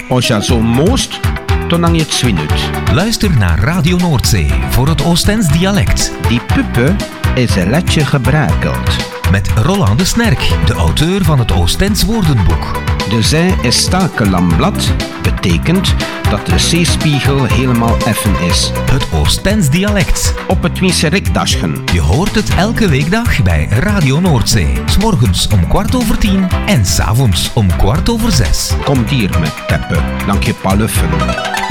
Als je zo moost, dan hang je het zwinut. Luister naar Radio Noordzee voor het Oostens dialect. Die puppe is een letje gebrakeld. Met Roland de Snerk, de auteur van het Oostens woordenboek. De zij is stakellamblad, betekent dat de zeespiegel helemaal effen is. Het Oostens dialect. Op het Wieserikdaschen. Je hoort het elke weekdag bij Radio Noordzee. 's Morgens om 10:15 en 's avonds om 6:15. Komt hier met teppen, dank je paluffen.